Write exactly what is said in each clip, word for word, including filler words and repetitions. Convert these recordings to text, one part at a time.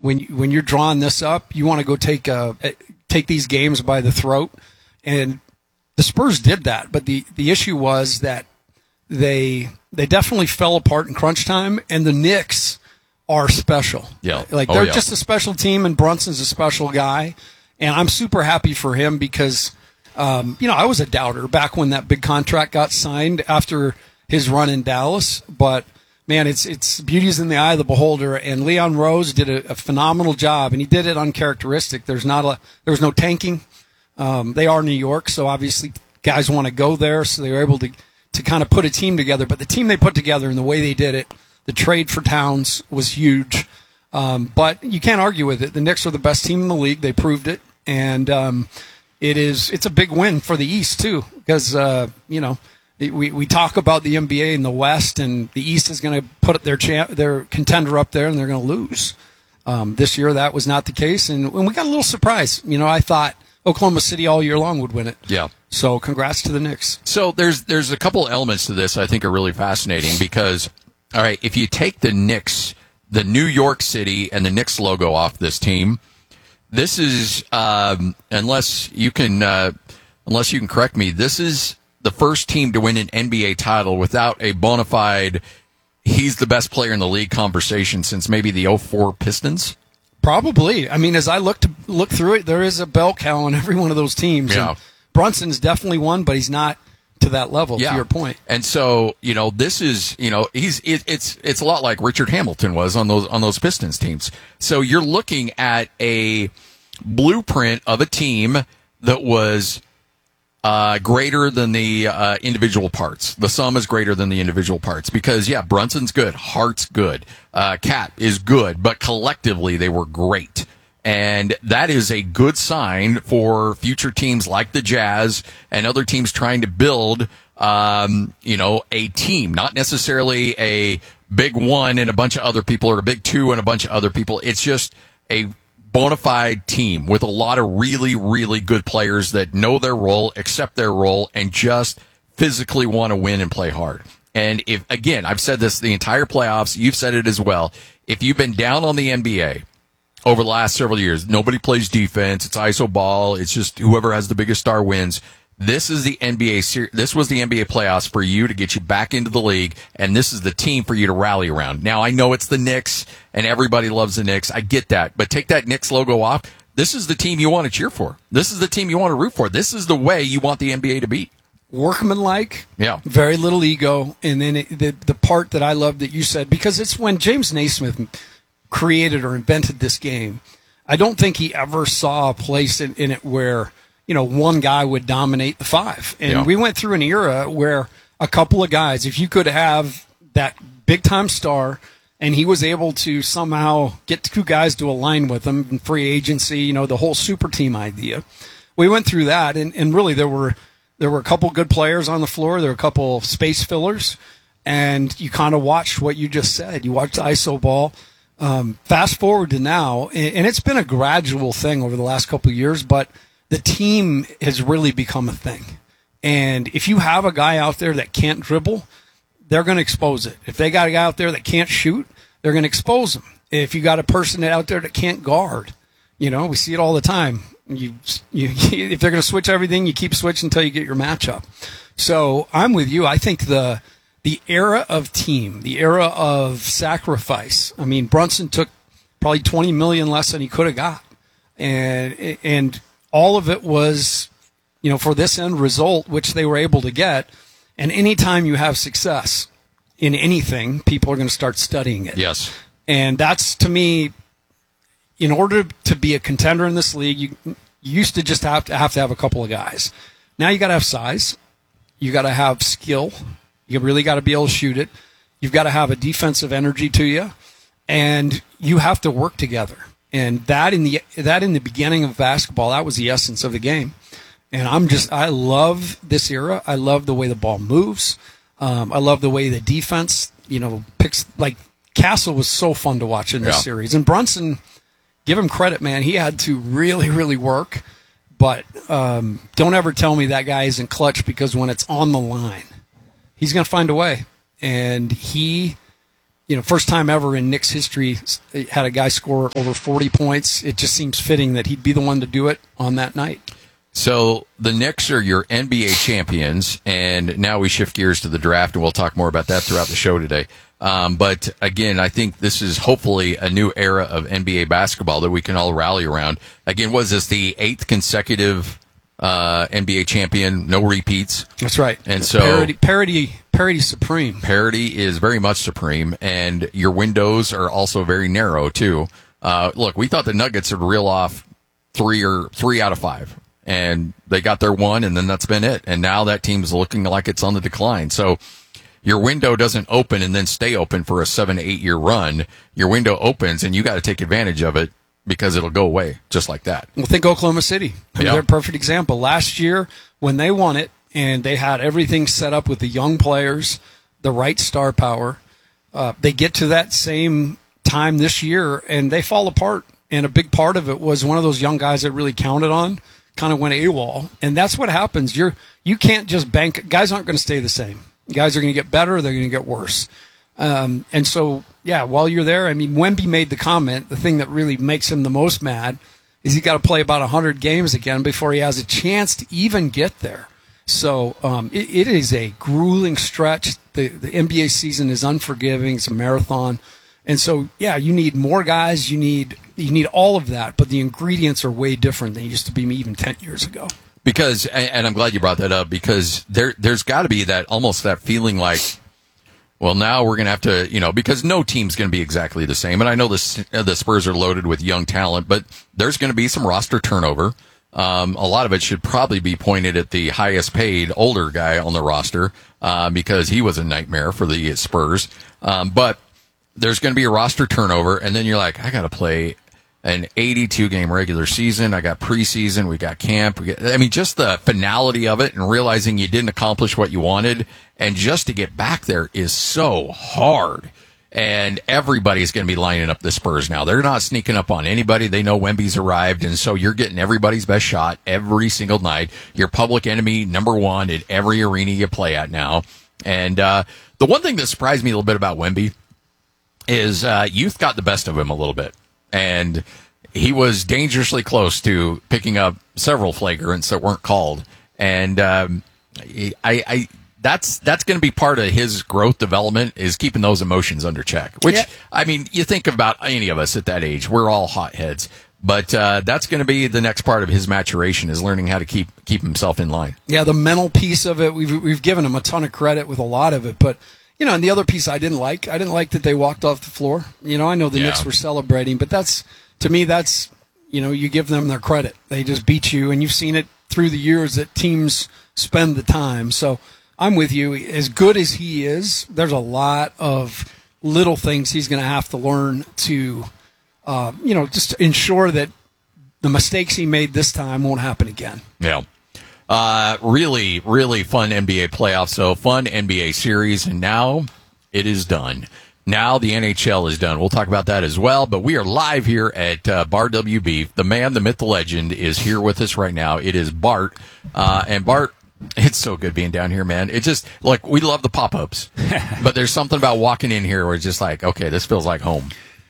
when when you're drawing this up, you want to go take a, take these games by the throat, and the Spurs did that. But the, the issue was that they they definitely fell apart in crunch time, and the Knicks are special. Yeah, like oh, they're yeah. just a special team, and Brunson's a special guy, and I'm super happy for him because um, you know I was a doubter back when that big contract got signed after his run in Dallas, but. Man, it's it's beauty's in the eye of the beholder, and Leon Rose did a, a phenomenal job, and he did it uncharacteristic. There's not a there was no tanking. Um, they are New York, so obviously guys want to go there, so they were able to to kind of put a team together. But the team they put together and the way they did it, the trade for Towns was huge. Um, but you can't argue with it. The Knicks are the best team in the league. They proved it, and um, it is it's a big win for the East too, because uh, you know. We we talk about the N B A in the West, and the East is going to put their champ, their contender up there, and they're going to lose. Um, this year, that was not the case, and, and we got a little surprise. You know, I thought Oklahoma City all year long would win it. Yeah. So, congrats to the Knicks. So there's there's a couple elements to this I think are really fascinating because, all right, if you take the Knicks, the New York City, and the Knicks logo off this team, this is um, unless you can uh, unless you can correct me, this is the first team to win an N B A title without a bona fide he's the best player in the league conversation since maybe the oh four Pistons. Probably. I mean, as I look to look through it, there is a bell cow on every one of those teams. Yeah. And Brunson's definitely one, but he's not to that level, yeah. to your point. And so, you know, this is, you know, he's it, it's it's a lot like Richard Hamilton was on those on those Pistons teams. So you're looking at a blueprint of a team that was Uh, greater than the uh, individual parts. The sum is greater than the individual parts because, yeah, Brunson's good. Hart's good. Uh, Cat is good. But collectively, they were great. And that is a good sign for future teams like the Jazz and other teams trying to build, um, you know, a team. Not necessarily a big one and a bunch of other people or a big two and a bunch of other people. It's just a bona fide team with a lot of really, really good players that know their role, accept their role, and just physically want to win and play hard. And if, again, I've said this the entire playoffs, you've said it as well. If you've been down on the N B A over the last several years, nobody plays defense, it's I S O ball, it's just whoever has the biggest star wins. This is the N B A ser- this was the N B A playoffs for you to get you back into the league, and this is the team for you to rally around. Now, I know it's the Knicks, and everybody loves the Knicks. I get that. But take that Knicks logo off. This is the team you want to cheer for. This is the team you want to root for. This is the way you want the N B A to be. Workmanlike, yeah, very little ego, and then it, the the part that I love that you said, because it's when James Naismith created or invented this game, I don't think he ever saw a place in, in it where, you know, one guy would dominate the five. And yeah. we went through an era where a couple of guys, if you could have that big-time star and he was able to somehow get two guys to align with him in free agency, you know, the whole super team idea. We went through that, and, and really there were there were a couple good players on the floor. There were a couple space fillers, and you kind of watched what you just said. You watched I S O ball. Um, fast forward to now, and, and it's been a gradual thing over the last couple of years, but the team has really become a thing. And if you have a guy out there that can't dribble, they're going to expose it. If they got a guy out there that can't shoot, they're going to expose him. If you got a person out there that can't guard, you know, we see it all the time. You, you, if they're going to switch everything, you keep switching until you get your matchup. So I'm with you. I think the the era of team, the era of sacrifice. I mean, Brunson took probably twenty million dollars less than he could have got, and and all of it was, you know, for this end result, which they were able to get. And anytime you have success in anything, people are going to start studying it. Yes. And that's, to me, in order to be a contender in this league, you, you used to just have to have to have a couple of guys. Now you got to have size. You got to have skill. You really got to be able to shoot it. You've got to have a defensive energy to you, and you have to work together. And that in the that in the beginning of basketball, that was the essence of the game. And I'm just I love this era. I love the way the ball moves. Um, I love the way the defense, you know, picks. Like Castle was so fun to watch in this yeah. series, and Brunson, give him credit, man. He had to really, really work. But um, don't ever tell me that guy isn't clutch, because when it's on the line, he's going to find a way. And he you know, first time ever in Knicks history had a guy score over forty points. It just seems fitting that he'd be the one to do it on that night. So the Knicks are your N B A champions, and now we shift gears to the draft, and we'll talk more about that throughout the show today. Um, but again, I think this is hopefully a new era of N B A basketball that we can all rally around. Again, was this the eighth consecutive uh, N B A champion? No repeats. That's right. And so parity, parity, parity supreme. Parity is very much supreme, and your windows are also very narrow too. Uh, look, we thought the Nuggets would reel off three or three out of five. And they got their one, and then that's been it. And now that team's looking like it's on the decline. So your window doesn't open and then stay open for a seven to eight year run. Your window opens, and you got to take advantage of it because it'll go away just like that. Well, think Oklahoma City. I mean, Yeah. they're a perfect example. Last year, when they won it, and they had everything set up with the young players, the right star power, uh, they get to that same time this year, and they fall apart. And a big part of it was one of those young guys that really counted on kind of went AWOL, and that's what happens. You're you can't just bank. Guys aren't going to stay the same. Guys are going to get better. They're going to get worse. Um, and so, yeah, while you're there, I mean, Wemby made the comment. The thing that really makes him the most mad is he got to play about one hundred games again before he has a chance to even get there. So um, it, it is a grueling stretch. The, the N B A season is unforgiving. It's a marathon. And so, yeah, you need more guys. You need you need all of that, but the ingredients are way different than they used to be even ten years ago. Because, and I'm glad you brought that up, because there there's got to be that almost that feeling like, well, now we're going to have to, you know, because no team's going to be exactly the same. And I know the the Spurs are loaded with young talent, but there's going to be some roster turnover. Um, a lot of it should probably be pointed at the highest paid older guy on the roster uh, because he was a nightmare for the Spurs. Um, but there's going to be a roster turnover, and then you're like, I got to play an eighty-two game regular season. I got preseason. We got camp. We got, I mean, just the finality of it and realizing you didn't accomplish what you wanted, and just to get back there is so hard. And everybody's going to be lining up the Spurs now. They're not sneaking up on anybody. They know Wemby's arrived, and so you're getting everybody's best shot every single night. You're public enemy number one at every arena you play at now. And uh, the one thing that surprised me a little bit about Wemby is uh, youth got the best of him a little bit. And he was dangerously close to picking up several flagrants that weren't called. And um, I, I that's that's going to be part of his growth development, is keeping those emotions under check. Which, Yeah. I mean, you think about any of us at that age, we're all hotheads. But uh, that's going to be the next part of his maturation, is learning how to keep keep himself in line. Yeah, the mental piece of it, we've we've given him a ton of credit with a lot of it, but you know, and the other piece I didn't like, I didn't like that they walked off the floor. You know, I know the Yeah. Knicks were celebrating, but that's, to me, that's, you know, you give them their credit. They just beat you, and you've seen it through the years that teams spend the time. So I'm with you. As good as he is, there's a lot of little things he's going to have to learn to, uh, you know, just ensure that the mistakes he made this time won't happen again. Yeah. Uh, really, really fun N B A playoffs. So fun N B A series. And now it is done. Now the N H L is done. We'll talk about that as well. But we are live here at uh, Bar W B. The man, the myth, the legend is here with us right now. It is Bart. Uh, and Bart, it's so good being down here, man. It just, like, we love the pop-ups. But there's something about walking in here where it's just like, okay, this feels like home.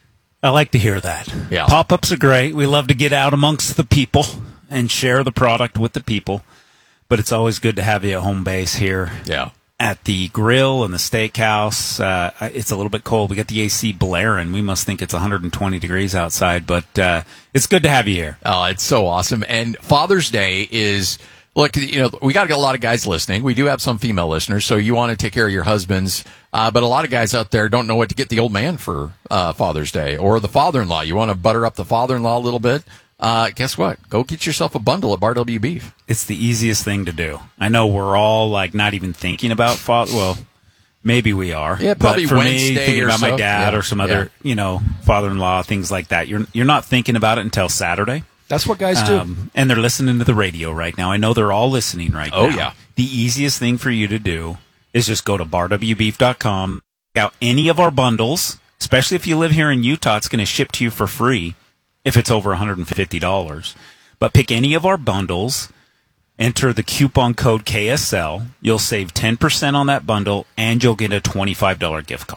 I like to hear that. Yeah. Pop-ups are great. We love to get out amongst the people and share the product with the people. But it's always good to have you at home base here Yeah. at the grill and the steakhouse. Uh, it's a little bit cold. We got the A C blaring. We must think it's one hundred twenty degrees outside, but uh, it's good to have you here. Oh, it's so awesome. And Father's Day is, look, you know, we got a lot of guys listening. We do have some female listeners, so you want to take care of your husbands. Uh, but a lot of guys out there don't know what to get the old man for uh, Father's Day, or the father-in-law. You want to butter up the father-in-law a little bit. Uh, guess what? Go get yourself a bundle at Bar W B. It's the easiest thing to do. I know we're all like not even thinking about father. Well, maybe we are. Yeah, probably but for Wednesday me, thinking or about my so. dad Yeah. or some other, Yeah. you know, father-in-law, things like that. You're you're not thinking about it until Saturday. That's what guys do. Um, and they're listening to the radio right now. I know they're all listening right Oh, now. yeah. The easiest thing for you to do is just go to bar w beef dot com, check out any of our bundles, especially if you live here in Utah. It's going to ship to you for free if it's over one hundred fifty dollars. But pick any of our bundles, enter the coupon code K S L. You'll save ten percent on that bundle, and you'll get a twenty-five dollars gift card.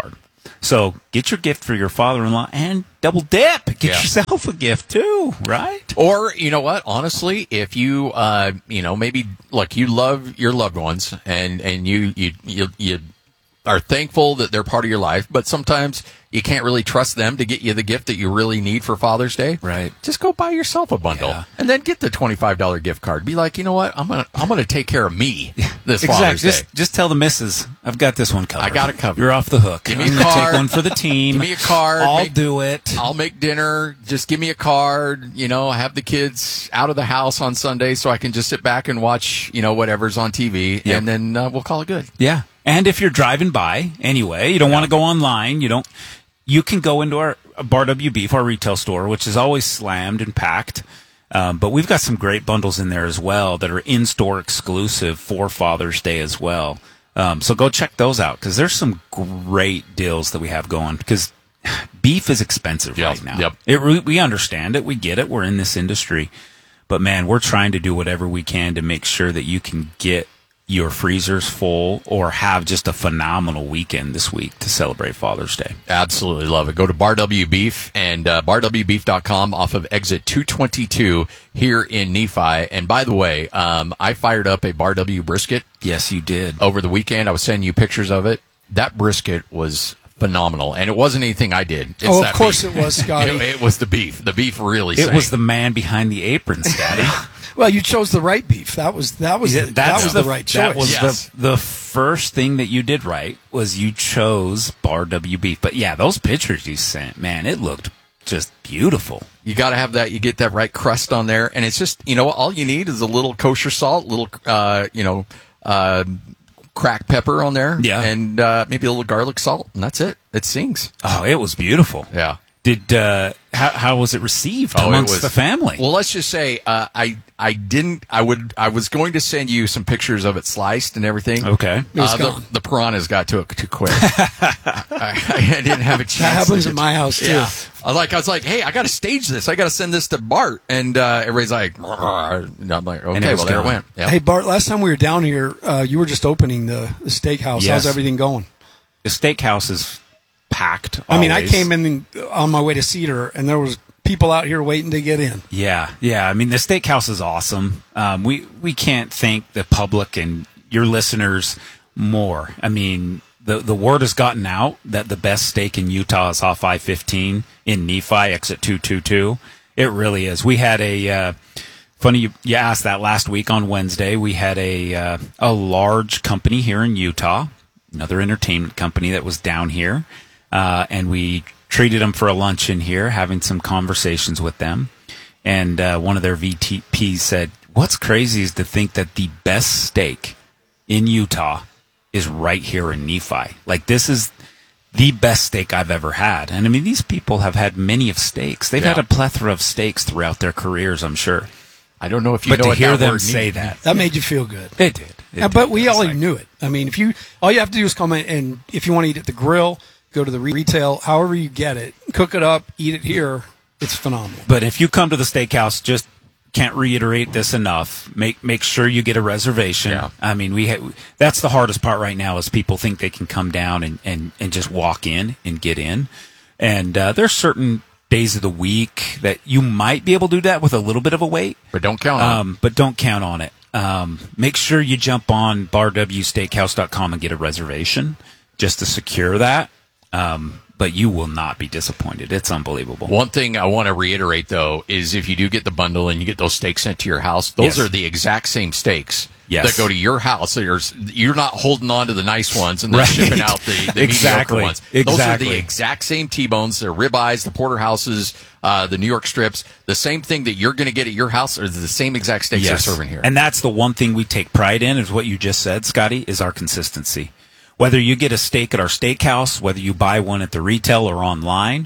So get your gift for your father-in-law and double dip. Get Yeah. yourself a gift too, right? Or, you know what, honestly, if you, uh, you know, maybe, look, you love your loved ones and, and you, you, you, you are thankful that they're part of your life, but sometimes you can't really trust them to get you the gift that you really need for Father's Day. Right. Just go buy yourself a bundle Yeah. and then get the twenty-five dollars gift card. Be like, you know what, I'm going to, I'm going to take care of me this Exactly. Father's Day. Just, just tell the missus, I've got this one covered. I got it covered. You're off the hook. Give me I'm a gonna card. Take one for the team. Give me a card. I'll Make- do it. I'll make dinner. Just give me a card. You know, have the kids out of the house on Sunday so I can just sit back and watch, you know, whatever's on T V, Yep. and then uh, we'll call it good. Yeah. And if you're driving by anyway, you don't want to go online, you don't, you can go into our Bar W Beef, our retail store, which is always slammed and packed. Um, but we've got some great bundles in there as well that are in-store exclusive for Father's Day as well. Um, so go check those out because there's some great deals that we have going because beef is expensive Yep, right now. yep. It, we, we understand it. We get it. We're in this industry. But man, we're trying to do whatever we can to make sure that you can get your freezers full or have just a phenomenal weekend this week to celebrate Father's Day. Absolutely love it. Go to Bar W Beef and uh, bar w beef dot com off of exit two twenty-two here in Nephi. And by the way, um, I fired up a Bar W brisket Yes, you did. over the weekend. I was sending you pictures of it. That brisket was phenomenal, and it wasn't anything I did. It's Oh, of that course beef. it was, Scotty. it, it was the beef. The beef really It sang. was the man behind the apron, Scotty. Well, you chose the right beef. That was that was Yeah, the, that was the, right choice. That was Yes. the the first thing that you did right was you chose Bar W Beef. But yeah, those pictures you sent, man, it looked just beautiful. You got to have that. You get that right crust on there, and it's just, you know, all you need is a little kosher salt, little, uh, you know, uh, cracked pepper on there, Yeah. and uh, maybe a little garlic salt, and that's it. It sings. Oh, it was beautiful. Yeah. Did uh, how how was it received Oh, it amongst was- the family? Well, let's just say uh, I I didn't. I would. I was going to send you some pictures of it sliced and everything. Okay. It was Uh, gone. the, the piranhas got to it too quick. I, I didn't have a chance. That happens to at get- my house too. Yeah. I like. I was like, hey, I got to stage this. I got to send this to Bart, and uh, everybody's like, and I'm like, okay, it was well there it gone. went. Yep. Hey Bart, last time we were down here, uh, you were just opening the, the steakhouse. Yes. How's everything going? The steakhouse is packed. I mean, I always. came in on my way to Cedar, and there was people out here waiting to get in. Yeah, yeah. I mean, the steakhouse is awesome. Um, we we can't thank the public and your listeners more. I mean, the the word has gotten out that the best steak in Utah is off I fifteen in Nephi, exit two twenty-two. It really is. We had a uh, funny you, you asked that last week on Wednesday. We had a uh, a large company here in Utah, another entertainment company that was down here, uh, and we treated them for a luncheon here, having some conversations with them. And uh, one of their V T Ps said, what's crazy is to think that the best steak in Utah is right here in Nephi. Like, this is the best steak I've ever had. And I mean, these people have had many of steaks. They've Yeah. had a plethora of steaks throughout their careers, I'm sure. I don't know if you But know to what hear that them word say means. that, That made you feel good. it did. It Yeah, did. but we It's already like- knew it. I mean, if you all you have to do is come in, and if you want to eat at the grill, go to the retail, however you get it, cook it up, eat it here. It's phenomenal. But if you come to the steakhouse, just can't reiterate this enough. Make make sure you get a reservation. Yeah. I mean, we ha- that's the hardest part right now is people think they can come down and, and, and just walk in and get in. And uh, there's certain days of the week that you might be able to do that with a little bit of a wait. But don't count on it. Um, but don't count on it. Um, make sure you jump on bar w steakhouse dot com and get a reservation just to secure that. Um, but you will not be disappointed. It's unbelievable. One thing I want to reiterate, though, is if you do get the bundle and you get those steaks sent to your house, those Yes. are the exact same steaks Yes. that go to your house. So you're, you're not holding on to the nice ones and then Right. shipping out the, the Exactly. mediocre ones. Those are Exactly. the exact same T-bones, the ribeyes, the porterhouses, uh, the New York strips. The same thing that you're going to get at your house are the same exact steaks they're serving here. And that's the one thing we take pride in is what you just said, Scotty, is our consistency. Whether you get a steak at our steakhouse, whether you buy one at the retail or online,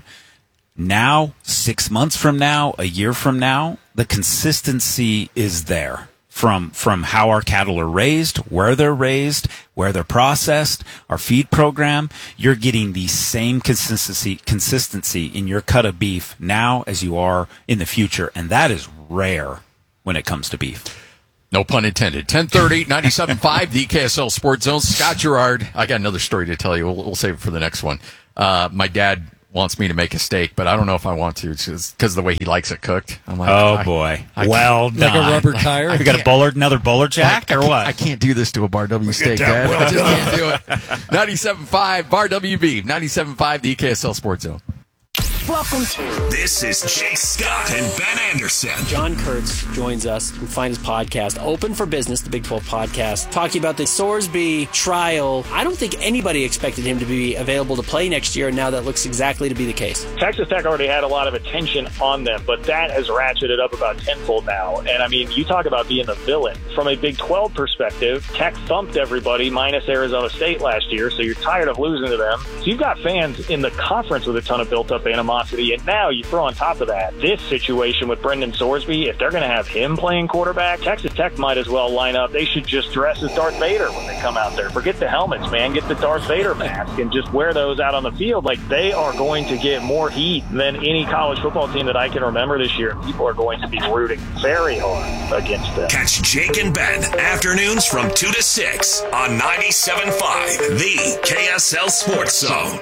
now, six months from now, a year from now, the consistency is there. From from how our cattle are raised, where they're raised, where they're processed, our feed program, you're getting the same consistency consistency in your cut of beef now as you are in the future, and that is rare when it comes to beef. No pun intended. ten thirty, ninety-seven point five, the K S L Sports Zone. Scott Gerard. I got another story to tell you. We'll, we'll save it for the next one. Uh, my dad wants me to make a steak, but I don't know if I want to because of the way he likes it cooked. I'm like, oh I, boy, I well Like done. a rubber tire. You got a bowler, another bowler jack, I, I or can't- what? I can't do this to a Bar W steak, Dad. I just can't do it. ninety-seven point five Bar W Beef, ninety-seven point five the E K S L Sports Zone. Welcome to This is Jake Scott and Ben Anderson. John Kurtz joins us. You can find his podcast, Open for Business, the Big twelve podcast, talking about the Sorsby trial. I don't think anybody expected him to be available to play next year, and now that looks exactly to be the case. Texas Tech already had a lot of attention on them, but that has ratcheted up about tenfold now. And I mean, you talk about being the villain. From a Big twelve perspective, Tech thumped everybody minus Arizona State last year, so you're tired of losing to them. So you've got fans in the conference with a ton of built-up animosity. And now you throw on top of that this situation with Brendan Sorsby. If they're going to have him playing quarterback, Texas Tech might as well line up. They should just dress as Darth Vader when they come out there. Forget the helmets, man. Get the Darth Vader mask and just wear those out on the field. Like, they are going to get more heat than any college football team that I can remember this year. People are going to be rooting very hard against them. Catch Jake and Ben afternoons from two to six on ninety-seven point five the K S L Sports Zone.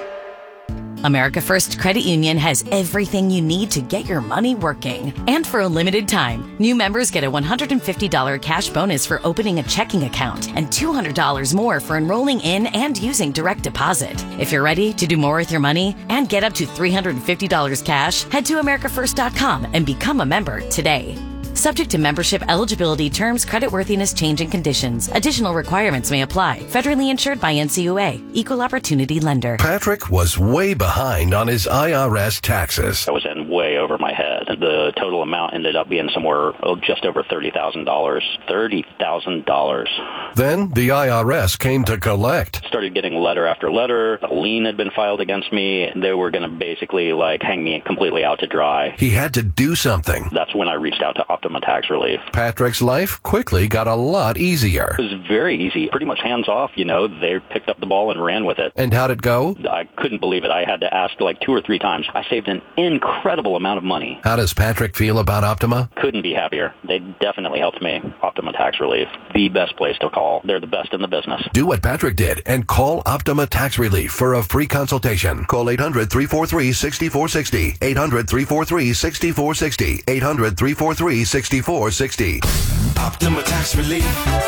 America First Credit Union has everything you need to get your money working. And for a limited time, new members get a one hundred fifty dollars cash bonus for opening a checking account and two hundred dollars more for enrolling in and using direct deposit. If you're ready to do more with your money and get up to three hundred fifty dollars cash, head to america first dot com and become a member today. Subject to membership eligibility, terms, creditworthiness, changing conditions. Additional requirements may apply. Federally insured by N C U A. Equal Opportunity Lender. Patrick was way behind on his I R S taxes. I was in way over my head. The total amount ended up being somewhere oh, just over thirty thousand dollars. thirty thousand dollars. Then the I R S came to collect. Started getting letter after letter. A lien had been filed against me. They were going to basically like hang me completely out to dry. He had to do something. That's when I reached out to Optima Tax Relief. Patrick's life quickly got a lot easier. It was very easy, pretty much hands off. You know, they picked up the ball and ran with it. And how'd it go? I couldn't believe it. I had to ask like two or three times. I saved an incredible amount of money. How does Patrick feel about Optima? Couldn't be happier. They definitely helped me. Optima Tax Relief, the best place to call. They're the best in the business. Do what Patrick did and call Optima Tax Relief for a free consultation. Call eight hundred, three four three, six four six zero. eight hundred, three four three, six four six zero. eight hundred, three four three, six four six zero. Optima Tax Relief.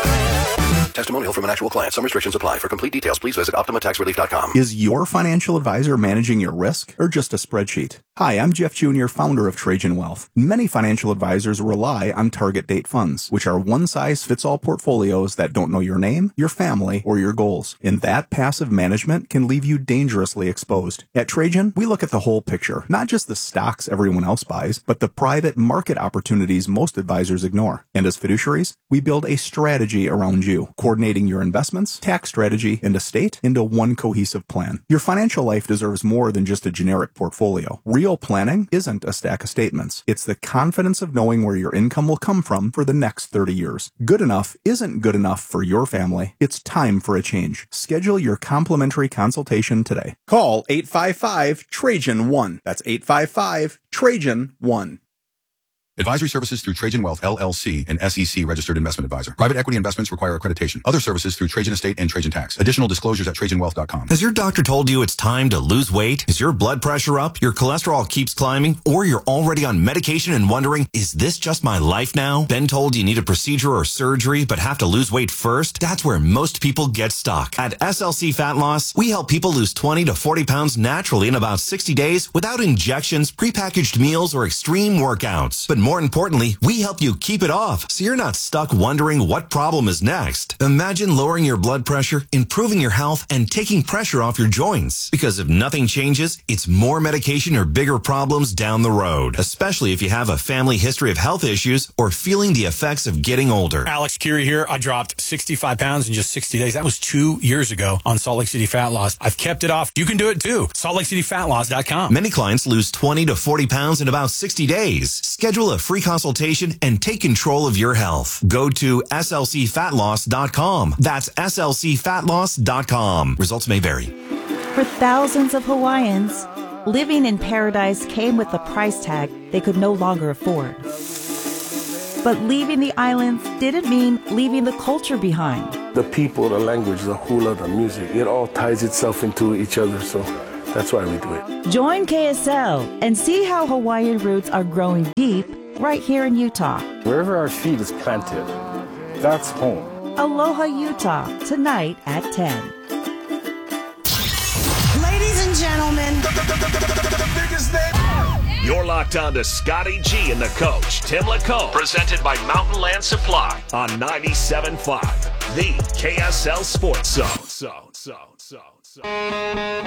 Testimonial from an actual client. Some restrictions apply. For complete details, please visit optima tax relief dot com. Is your financial advisor managing your risk or just a spreadsheet? Hi, I'm Jeff Junior, founder of Trajan Wealth. Many financial advisors rely on target date funds, which are one-size-fits-all portfolios that don't know your name, your family, or your goals. And that passive management can leave you dangerously exposed. At Trajan, we look at the whole picture, not just the stocks everyone else buys, but the private market opportunities most advisors ignore. And as fiduciaries, we build a strategy around you, coordinating your investments, tax strategy, and estate into one cohesive plan. Your financial life deserves more than just a generic portfolio. Real planning isn't a stack of statements. It's the confidence of knowing where your income will come from for the next thirty years. Good enough isn't good enough for your family. It's time for a change. Schedule your complimentary consultation today. Call eight five five, Trajan one. That's eight five five, Trajan one. Advisory services through Trajan Wealth, L L C, an S E C registered investment advisor. Private equity investments require accreditation. Other services through Trajan Estate and Trajan Tax. Additional disclosures at trajan wealth dot com. Has your doctor told you it's time to lose weight? Is your blood pressure up? Your cholesterol keeps climbing? Or you're already on medication and wondering, is this just my life now? Been told you need a procedure or surgery but have to lose weight first? That's where most people get stuck. At S L C Fat Loss, we help people lose twenty to forty pounds naturally in about sixty days without injections, prepackaged meals, or extreme workouts. But more importantly, we help you keep it off so you're not stuck wondering what problem is next. Imagine lowering your blood pressure, improving your health, and taking pressure off your joints. Because if nothing changes, it's more medication or bigger problems down the road, especially if you have a family history of health issues or feeling the effects of getting older. Alex Curie here. I dropped sixty-five pounds in just sixty days. That was two years ago on Salt Lake City Fat Loss. I've kept it off. You can do it too. salt lake city fat loss dot com. Many clients lose twenty to forty pounds in about sixty days. Schedule a free consultation and take control of your health. Go to S L C fat loss dot com. That's S L C fat loss dot com. Results may vary. For thousands of Hawaiians, living in paradise came with a price tag they could no longer afford. But leaving the islands didn't mean leaving the culture behind. The people, the language, the hula, the music, it all ties itself into each other. So That's why we do it. Join K S L and see how Hawaiian roots are growing deep right here in Utah. Wherever our seed is planted, that's home. Aloha Utah, tonight at ten. Ladies and gentlemen, You're locked on to Scotty G and the coach, Tim LaComb, presented by Mountain Land Supply on ninety-seven point five, the K S L Sports Zone. So, so, so, so.